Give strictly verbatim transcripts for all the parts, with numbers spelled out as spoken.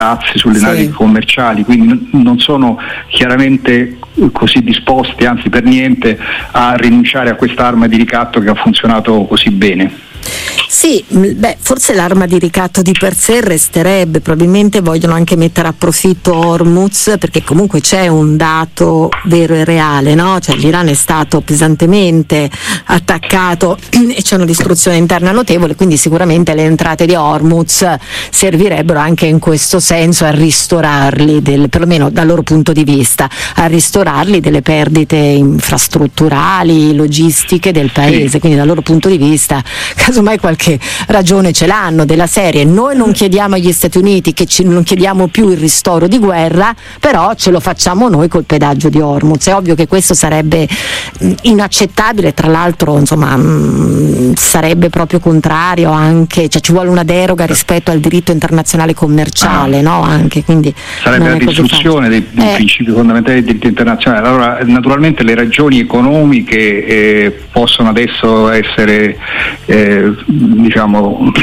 dazi sulle sì. navi commerciali, quindi non sono chiaramente così disposti, anzi per niente, a rinunciare a quest'arma di ricatto che ha funzionato così bene. Sì, beh, forse l'arma di ricatto di per sé resterebbe, probabilmente vogliono anche mettere a profitto Hormuz, perché comunque c'è un dato vero e reale, no? Cioè l'Iran è stato pesantemente attaccato e c'è una distruzione interna notevole, quindi sicuramente le entrate di Hormuz servirebbero anche in questo senso a ristorarli, del, perlomeno dal loro punto di vista, a ristorarli delle perdite infrastrutturali, logistiche del paese, sì. Quindi dal loro punto di vista casomai qualche ragione ce l'hanno, della serie noi non chiediamo agli Stati Uniti che ci, non chiediamo più il ristoro di guerra, però ce lo facciamo noi col pedaggio di Hormuz. È ovvio che questo sarebbe mh, inaccettabile, tra l'altro insomma mh, sarebbe proprio contrario anche, cioè ci vuole una deroga rispetto al diritto internazionale commerciale, ah. no? Anche, quindi sarebbe la distruzione dei, dei eh. principi fondamentali del diritto internazionale. Allora naturalmente le ragioni economiche eh, possono adesso essere eh, diciamo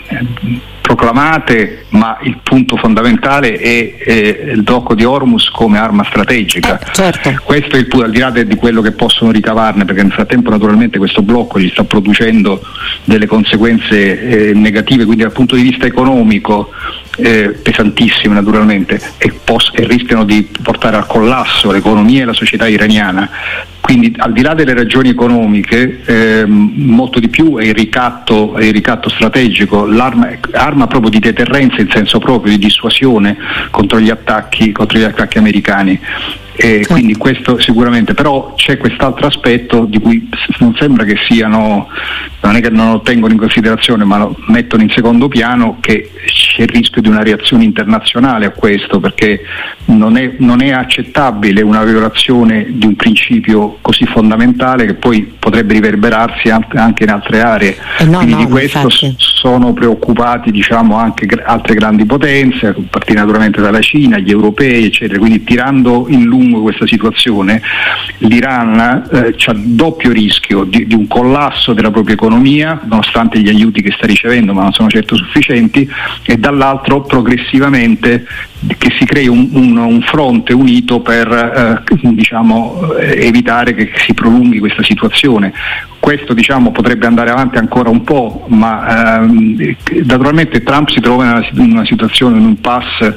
proclamate, ma il punto fondamentale è eh, il blocco di Hormuz come arma strategica. Eh, certo. Questo è il punto, al di là di quello che possono ricavarne, perché nel frattempo naturalmente questo blocco gli sta producendo delle conseguenze eh, negative, quindi dal punto di vista economico eh, pesantissime naturalmente, e, pos- e rischiano di portare al collasso l'economia e la società iraniana. Quindi al di là delle ragioni economiche, ehm, molto di più è il ricatto, è il ricatto strategico, l'arma arma proprio di deterrenza in senso proprio, di dissuasione contro gli attacchi, contro gli attacchi americani. E certo. Quindi questo sicuramente, però c'è quest'altro aspetto di cui non sembra che siano, non è che non lo tengono in considerazione, ma lo mettono in secondo piano, che c'è il rischio di una reazione internazionale a questo, perché non è, non è accettabile una violazione di un principio così fondamentale che poi potrebbe riverberarsi anche in altre aree. Eh no, Quindi no, di questo infatti. sono preoccupati diciamo anche altre grandi potenze, a partire naturalmente dalla Cina, gli europei eccetera. Quindi tirando in lungo questa situazione, l'Iran eh, c'ha doppio rischio di, di un collasso della propria economia, nonostante gli aiuti che sta ricevendo, ma non sono certo sufficienti, e dall'altro progressivamente che si crei un, un, un fronte unito per eh, diciamo evitare che si prolunghi questa situazione. Questo diciamo potrebbe andare avanti ancora un po', ma ehm, naturalmente Trump si trova in una, in una situazione, in un impasse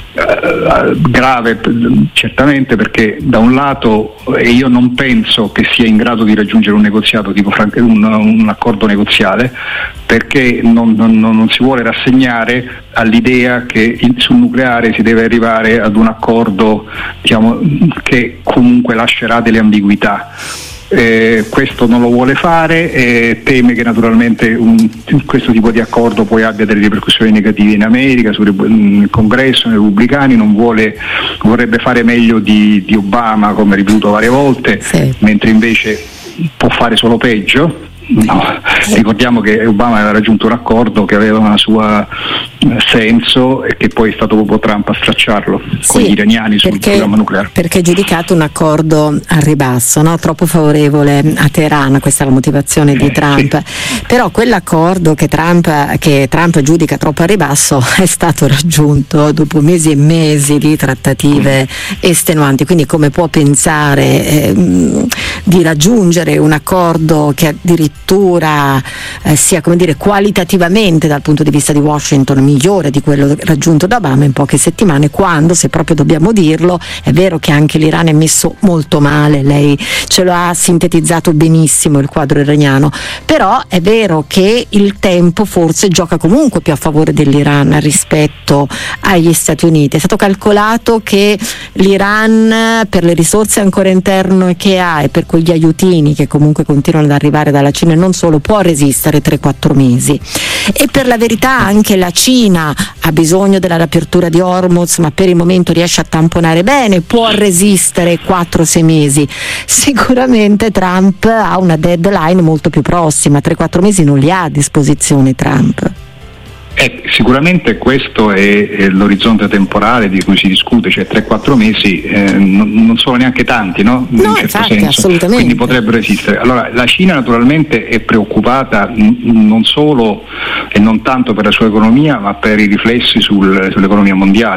eh, grave certamente, perché da un lato e io non penso che sia in grado di raggiungere un negoziato tipo un, un accordo negoziale, perché non, non, non si vuole rassegnare all'idea che il, sul nucleare si deve arrivare ad un accordo diciamo, che comunque lascerà delle ambiguità. Eh, questo non lo vuole fare e teme che naturalmente un, questo tipo di accordo poi abbia delle ripercussioni negative in America, sul nel Congresso, nei repubblicani. Non vuole, vorrebbe fare meglio di, di Obama, come ha ripetuto varie volte, sì. Mentre invece può fare solo peggio. No, ricordiamo che Obama aveva raggiunto un accordo che aveva una sua eh, senso e che poi è stato proprio Trump a stracciarlo sì, con gli iraniani sul perché, programma nucleare. Perché è giudicato un accordo al ribasso, no? Troppo favorevole a Teheran, questa è la motivazione di eh, Trump. Sì. Però quell'accordo che Trump, che Trump giudica troppo al ribasso è stato raggiunto dopo mesi e mesi di trattative mm. estenuanti, quindi come può pensare eh, di raggiungere un accordo che addirittura Eh, sia come dire qualitativamente dal punto di vista di Washington migliore di quello raggiunto da Obama in poche settimane, quando, se proprio dobbiamo dirlo, è vero che anche l'Iran è messo molto male, lei ce lo ha sintetizzato benissimo il quadro iraniano, però è vero che il tempo forse gioca comunque più a favore dell'Iran rispetto agli Stati Uniti. È stato calcolato che l'Iran, per le risorse ancora interne che ha e per quegli aiutini che comunque continuano ad arrivare dalla Cina e non solo, può resistere tre quattro mesi, e per la verità anche la Cina ha bisogno della riapertura di Hormuz, ma per il momento riesce a tamponare bene, può resistere quattro sei mesi. Sicuramente Trump ha una deadline molto più prossima, tre quattro mesi non li ha a disposizione Trump. Eh, sicuramente questo è, è l'orizzonte temporale di cui si discute, cioè tre quattro mesi, eh, non, non sono neanche tanti, no? In no, un certo infatti, senso. assolutamente. Quindi potrebbero esistere. Allora, la Cina naturalmente è preoccupata n- non solo e non tanto per la sua economia, ma per i riflessi sul, sull'economia mondiale.